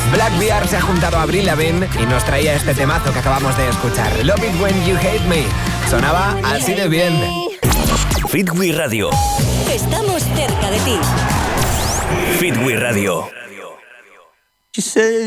Blackbeard se ha juntado a Avril Lavigne y nos traía este temazo que acabamos de escuchar. Love It When You Hate Me. Sonaba así de bien. Fitwi Radio. Estamos cerca de ti. Fitwi Radio. She said